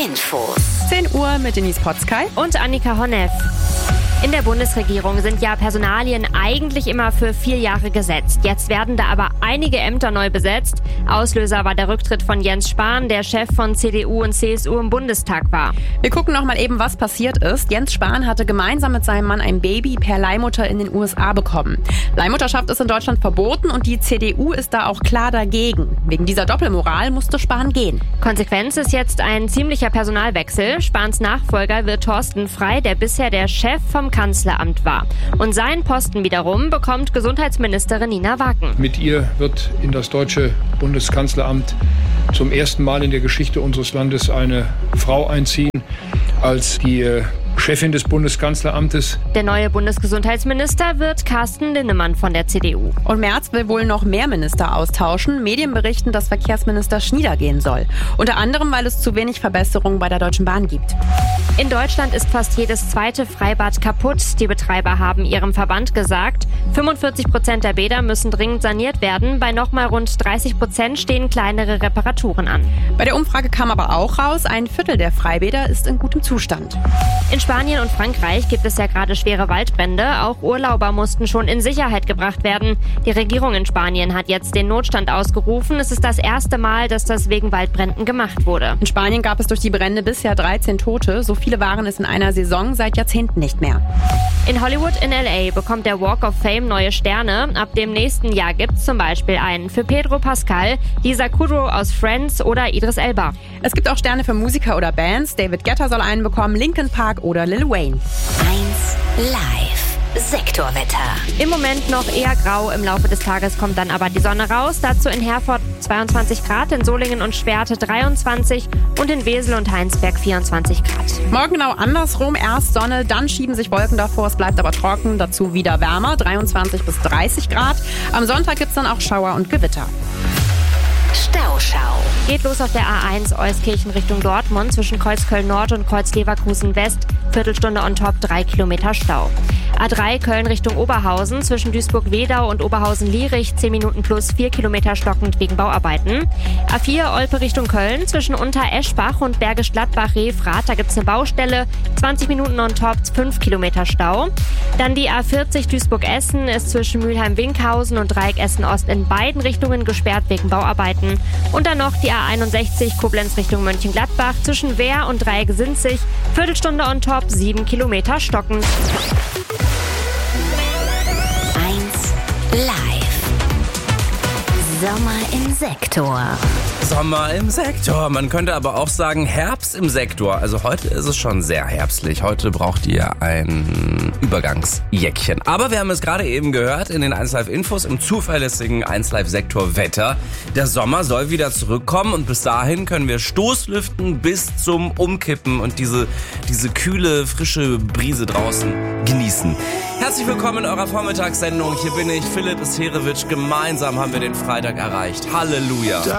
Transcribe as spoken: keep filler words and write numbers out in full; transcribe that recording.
Infos. zehn Uhr mit Denise Potzkei und Annika Honneff. In der Bundesregierung sind ja Personalien eigentlich immer für vier Jahre gesetzt. Jetzt werden da aber einige Ämter neu besetzt. Auslöser war der Rücktritt von Jens Spahn, der Chef von C D U und C S U im Bundestag war. Wir gucken noch mal eben, was passiert ist. Jens Spahn hatte gemeinsam mit seinem Mann ein Baby per Leihmutter in den U S A bekommen. Leihmutterschaft ist in Deutschland verboten und die C D U ist da auch klar dagegen. Wegen dieser Doppelmoral musste Spahn gehen. Konsequenz ist jetzt ein ziemlicher Personalwechsel. Spahns Nachfolger wird Thorsten Frey, der bisher der Chef vom Kanzleramt war. Und seinen Posten wiederum bekommt Gesundheitsministerin Nina Wacken. Mit ihr wird in das deutsche Bundeskanzleramt zum ersten Mal in der Geschichte unseres Landes eine Frau einziehen als die Chefin des Bundeskanzleramtes. Der neue Bundesgesundheitsminister wird Carsten Linnemann von der C D U. Und Merz will wohl noch mehr Minister austauschen. Medien berichten, dass Verkehrsminister Schnieder gehen soll. Unter anderem, weil es zu wenig Verbesserungen bei der Deutschen Bahn gibt. In Deutschland ist fast jedes zweite Freibad kaputt. Die Betreiber haben ihrem Verband gesagt, fünfundvierzig Prozent der Bäder müssen dringend saniert werden. Bei nochmal rund dreißig Prozent stehen kleinere Reparaturen an. Bei der Umfrage kam aber auch raus, ein Viertel der Freibäder ist in gutem Zustand. In Spanien und Frankreich gibt es ja gerade schwere Waldbrände. Auch Urlauber mussten schon in Sicherheit gebracht werden. Die Regierung in Spanien hat jetzt den Notstand ausgerufen. Es ist das erste Mal, dass das wegen Waldbränden gemacht wurde. In Spanien gab es durch die Brände bisher dreizehn Tote. So viele waren es in einer Saison seit Jahrzehnten nicht mehr. In Hollywood in L A bekommt der Walk of Fame neue Sterne. Ab dem nächsten Jahr gibt es zum Beispiel einen für Pedro Pascal, Lisa Kudrow aus Friends oder Idris Elba. Es gibt auch Sterne für Musiker oder Bands. David Guetta soll einen bekommen, Linkin Park oder Lil Wayne. eins Live. Sektorwetter. Im Moment noch eher grau, im Laufe des Tages kommt dann aber die Sonne raus. Dazu in Herford zweiundzwanzig Grad, in Solingen und Schwerte dreiundzwanzig und in Wesel und Heinsberg vierundzwanzig Grad. Morgen genau andersrum, erst Sonne, dann schieben sich Wolken davor, es bleibt aber trocken, dazu wieder wärmer, dreiundzwanzig bis dreißig Grad. Am Sonntag gibt es dann auch Schauer und Gewitter. Stauschau. Geht los auf der A eins Euskirchen Richtung Dortmund zwischen Kreuzköln Nord und Kreuz Leverkusen West. Viertelstunde on top, drei Kilometer Stau. A drei Köln Richtung Oberhausen zwischen Duisburg-Wedau und Oberhausen-Lierich. zehn Minuten plus, vier Kilometer stockend wegen Bauarbeiten. A vier Olpe Richtung Köln zwischen Unter-Eschbach und Bergisch Gladbach-Refrath. Da gibt es eine Baustelle. zwanzig Minuten on top, fünf Kilometer Stau. Dann die A vierzig Duisburg-Essen ist zwischen Mülheim-Winkhausen und Dreieck Essen-Ost in beiden Richtungen gesperrt wegen Bauarbeiten. Und dann noch die A einundsechzig Koblenz Richtung Mönchengladbach zwischen Wehr und Dreieck Sinzig. Viertelstunde on top, sieben Kilometer stockend. eins Live. Sommer im Sektor. Sommer im Sektor. Man könnte aber auch sagen Herbst im Sektor. Also heute ist es schon sehr herbstlich. Heute braucht ihr ein Übergangsjäckchen. Aber wir haben es gerade eben gehört in den eins Live Infos im zuverlässigen eins Live Sektor Wetter. Der Sommer soll wieder zurückkommen und bis dahin können wir Stoßlüften bis zum Umkippen und diese, diese kühle, frische Brise draußen genießen. Herzlich willkommen in eurer Vormittagssendung. Hier bin ich, Philipp Isterewitsch. Gemeinsam haben wir den Freitag erreicht. Halleluja.